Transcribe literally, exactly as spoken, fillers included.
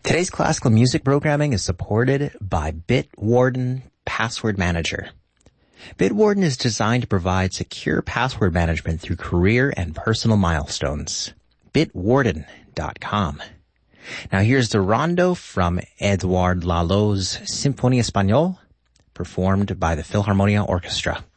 Today's classical music programming is supported by Bitwarden Password Manager. Bitwarden is designed to provide secure password management through career and personal milestones. bitwarden dot com. Now here's the rondo from Edouard Lalo's Symphonie Espagnole, performed by the Philharmonia Orchestra.